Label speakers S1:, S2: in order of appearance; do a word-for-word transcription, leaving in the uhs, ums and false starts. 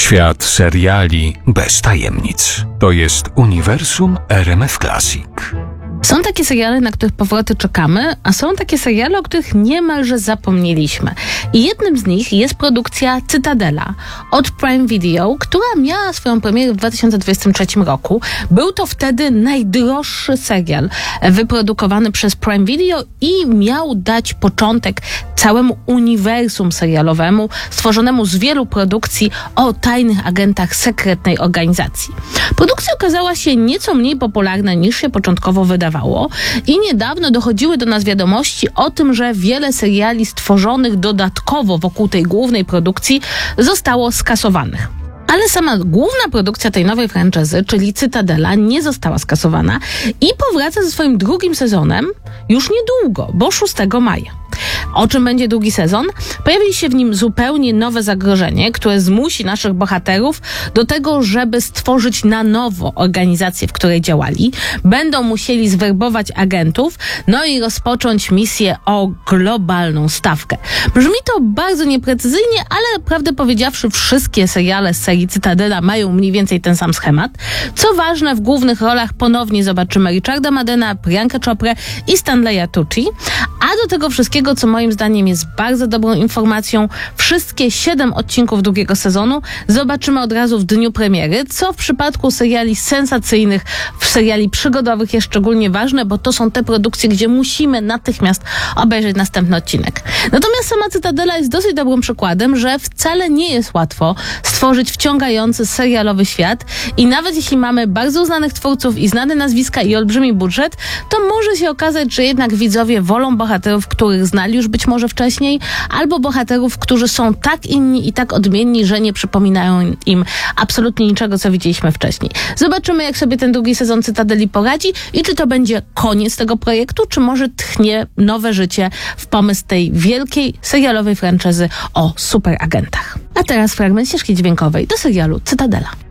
S1: Świat seriali bez tajemnic. To jest uniwersum R M F Classic.
S2: Są takie seriale, na których powroty czekamy, a są takie seriale, o których niemalże zapomnieliśmy. I jednym z nich jest produkcja Cytadela od Prime Video, która miała swoją premierę w dwa tysiące dwudziestym trzecim roku. Był to wtedy najdroższy serial wyprodukowany przez Prime Video i miał dać początek całemu uniwersum serialowemu, stworzonemu z wielu produkcji o tajnych agentach sekretnej organizacji. Produkcja okazała się nieco mniej popularna niż się początkowo wydawało i niedawno dochodziły do nas wiadomości o tym, że wiele seriali stworzonych dodatkowo wokół tej głównej produkcji zostało skasowanych. Ale sama główna produkcja tej nowej franczyzy, czyli Cytadela, nie została skasowana i powraca ze swoim drugim sezonem już niedługo, bo szóstego maja. O czym będzie drugi sezon? Pojawi się w nim zupełnie nowe zagrożenie, które zmusi naszych bohaterów do tego, żeby stworzyć na nowo organizację, w której działali. Będą musieli zwerbować agentów, no i rozpocząć misję o globalną stawkę. Brzmi to bardzo nieprecyzyjnie, ale prawdę powiedziawszy, wszystkie seriale z serii Cytadela mają mniej więcej ten sam schemat. Co ważne, w głównych rolach ponownie zobaczymy Richarda Maddena, Priyankę Choprę i Stanleya Tucci, a do tego wszystkiego, co moim zdaniem jest bardzo dobrą informacją, wszystkie siedem odcinków drugiego sezonu zobaczymy od razu w dniu premiery, co w przypadku seriali sensacyjnych, w seriali przygodowych jest szczególnie ważne, bo to są te produkcje, gdzie musimy natychmiast obejrzeć następny odcinek. Natomiast sama Cytadela jest dosyć dobrym przykładem, że wcale nie jest łatwo stworzyć wciągający serialowy świat i nawet jeśli mamy bardzo znanych twórców i znane nazwiska i olbrzymi budżet, to może się okazać, że jednak widzowie wolą bohaterów, których znali już być może wcześniej, albo bohaterów, którzy są tak inni i tak odmienni, że nie przypominają im absolutnie niczego, co widzieliśmy wcześniej. Zobaczymy, jak sobie ten drugi sezon Cytadeli poradzi i czy to będzie koniec tego projektu, czy może tchnie nowe życie w pomysł tej wielkiej serialowej franczyzy o superagentach. A teraz fragment ścieżki dźwiękowej do serialu Cytadela.